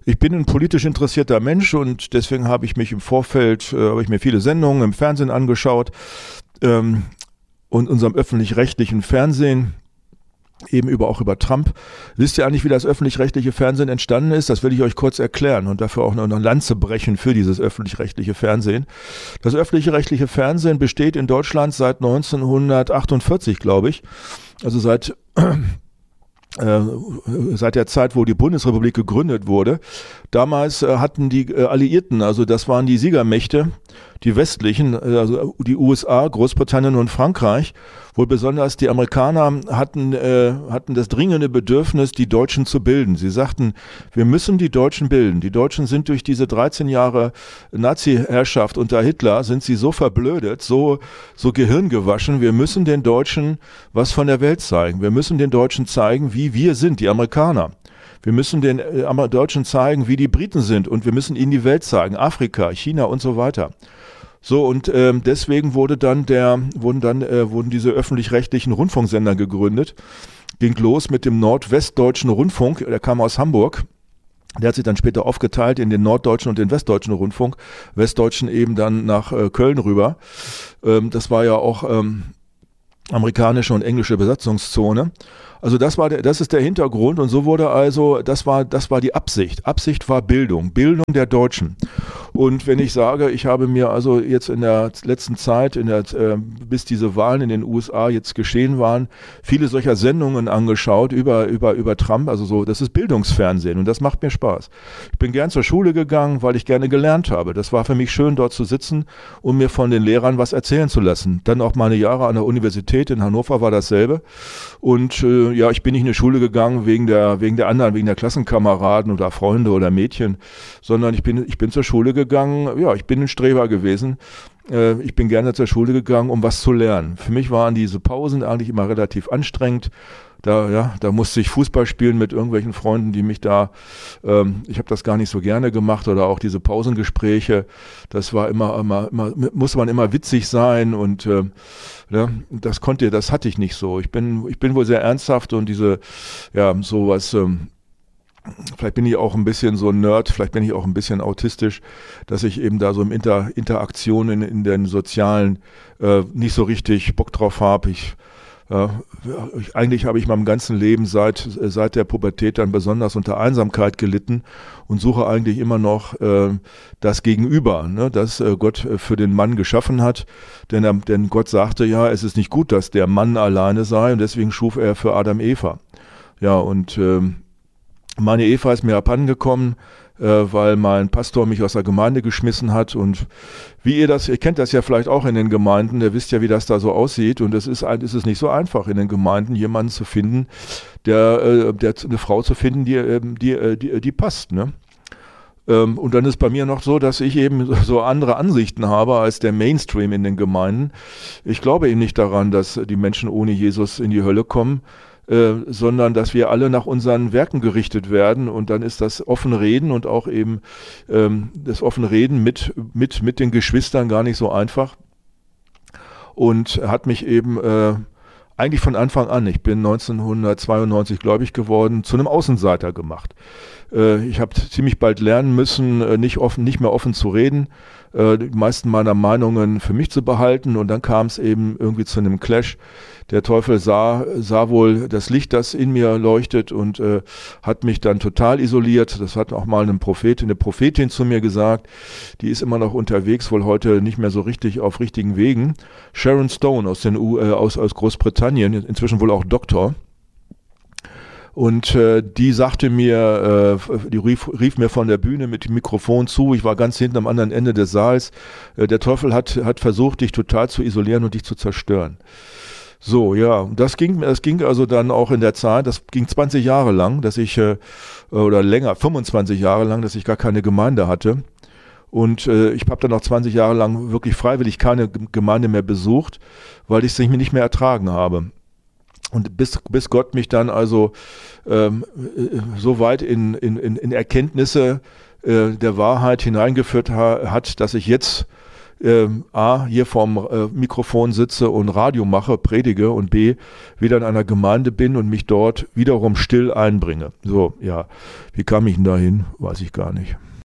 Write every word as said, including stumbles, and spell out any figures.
Ich bin ein politisch interessierter Mensch und deswegen habe ich mich im Vorfeld, äh, habe ich mir viele Sendungen im Fernsehen angeschaut ähm, und unserem öffentlich-rechtlichen Fernsehen, eben über auch über Trump. Wisst ihr eigentlich, wie das öffentlich-rechtliche Fernsehen entstanden ist? Das will ich euch kurz erklären und dafür auch noch eine Lanze brechen für dieses öffentlich-rechtliche Fernsehen. Das öffentlich-rechtliche Fernsehen besteht in Deutschland seit neunzehnhundertachtundvierzig, glaube ich. Also seit Äh, seit der Zeit, wo die Bundesrepublik gegründet wurde. Damals äh, hatten die äh, Alliierten, also das waren die Siegermächte, die westlichen, äh, also die U S A, Großbritannien und Frankreich, wohl besonders die Amerikaner hatten, äh, hatten das dringende Bedürfnis, die Deutschen zu bilden. Sie sagten, wir müssen die Deutschen bilden. Die Deutschen sind durch diese dreizehn Jahre Nazi-Herrschaft unter Hitler, sind sie so verblödet, so, so gehirngewaschen. Wir müssen den Deutschen was von der Welt zeigen. Wir müssen den Deutschen zeigen, wie wir sind, die Amerikaner. Wir müssen den äh, Deutschen zeigen, wie die Briten sind und wir müssen ihnen die Welt zeigen, Afrika, China und so weiter. So, und ähm, deswegen wurde dann der, wurden dann äh, wurden diese öffentlich-rechtlichen Rundfunksender gegründet. Ging los mit dem Nordwestdeutschen Rundfunk, der kam aus Hamburg. Der hat sich dann später aufgeteilt in den Norddeutschen und den Westdeutschen Rundfunk. Westdeutschen eben dann nach äh, Köln rüber. Ähm, das war ja auch ähm, amerikanische und englische Besatzungszone. Also das war der, das ist der Hintergrund und so wurde also, das war, das war die Absicht. Absicht war Bildung, Bildung der Deutschen. Und wenn ich sage, ich habe mir also jetzt in der letzten Zeit, in der, äh, bis diese Wahlen in den U S A jetzt geschehen waren, viele solcher Sendungen angeschaut über, über, über Trump, also so, das ist Bildungsfernsehen und das macht mir Spaß. Ich bin gern zur Schule gegangen, weil ich gerne gelernt habe. Das war für mich schön, dort zu sitzen und mir von den Lehrern was erzählen zu lassen. Dann auch meine Jahre an der Universität in Hannover war dasselbe. Und äh, ja, ich bin nicht in die Schule gegangen wegen der, wegen der anderen, wegen der Klassenkameraden oder Freunde oder Mädchen, sondern ich bin, ich bin zur Schule gegangen, ja, ich bin ein Streber gewesen. Äh, ich bin gerne zur Schule gegangen, um was zu lernen. Für mich waren diese Pausen eigentlich immer relativ anstrengend. Da, ja, da musste ich Fußball spielen mit irgendwelchen Freunden, die mich da, ähm, ich habe das gar nicht so gerne gemacht oder auch diese Pausengespräche, das war immer, immer, immer musste man immer witzig sein und äh, ja, das konnte, das hatte ich nicht so. Ich bin, ich bin wohl sehr ernsthaft und diese, ja, sowas, ähm, vielleicht bin ich auch ein bisschen so ein Nerd, vielleicht bin ich auch ein bisschen autistisch, dass ich eben da so im Inter, Interaktionen in, in den sozialen äh, nicht so richtig Bock drauf habe. Ich Ja, ich, eigentlich habe ich meinem ganzen Leben seit, seit der Pubertät dann besonders unter Einsamkeit gelitten und suche eigentlich immer noch äh, das Gegenüber, ne, das äh, Gott für den Mann geschaffen hat. Denn, er, denn Gott sagte ja, es ist nicht gut, dass der Mann alleine sei und deswegen schuf er für Adam Eva. Ja, und äh, meine Eva ist mir abhandengekommen, äh, weil mein Pastor mich aus der Gemeinde geschmissen hat und wie ihr das, ihr kennt das ja vielleicht auch in den Gemeinden, ihr wisst ja, wie das da so aussieht und es ist, es ist nicht so einfach in den Gemeinden, jemanden zu finden, der, äh, der eine Frau zu finden, die, die, die, die passt, ne? Ähm, und dann ist bei mir noch so, dass ich eben so andere Ansichten habe als der Mainstream in den Gemeinden. Ich glaube eben nicht daran, dass die Menschen ohne Jesus in die Hölle kommen, Äh, sondern dass wir alle nach unseren Werken gerichtet werden und dann ist das offene Reden und auch eben ähm, das offene Reden mit, mit, mit den Geschwistern gar nicht so einfach und hat mich eben äh, eigentlich von Anfang an, ich bin neunzehnhundertzweiundneunzig gläubig geworden, zu einem Außenseiter gemacht. Äh, ich habe ziemlich bald lernen müssen, äh, nicht offen, nicht mehr offen zu reden, äh, die meisten meiner Meinungen für mich zu behalten und dann kam es eben irgendwie zu einem Clash. Der Teufel sah, sah wohl das Licht, das in mir leuchtet und äh, hat mich dann total isoliert. Das hat auch mal eine Prophetin, eine Prophetin zu mir gesagt, die ist immer noch unterwegs, wohl heute nicht mehr so richtig auf richtigen Wegen. Sharon Stone aus, den U, äh, aus, aus Großbritannien, inzwischen wohl auch Doktor. Und äh, die sagte mir, äh, die rief, rief mir von der Bühne mit dem Mikrofon zu, ich war ganz hinten am anderen Ende des Saals, äh, der Teufel hat, hat versucht, dich total zu isolieren und dich zu zerstören. So, ja, das ging, das ging also dann auch in der Zeit, das ging zwanzig Jahre lang, dass ich, äh, oder länger, fünfundzwanzig Jahre lang, dass ich gar keine Gemeinde hatte. Und äh, ich habe dann auch zwanzig Jahre lang wirklich freiwillig keine Gemeinde mehr besucht, weil ich es nicht mehr ertragen habe. Und bis, bis Gott mich dann also ähm, so weit in, in, in Erkenntnisse äh, der Wahrheit hineingeführt ha, hat, dass ich jetzt ähm, A, hier vorm äh, Mikrofon sitze und Radio mache, predige und B, wieder in einer Gemeinde bin und mich dort wiederum still einbringe. So, ja, wie kam ich denn dahin? Weiß ich gar nicht.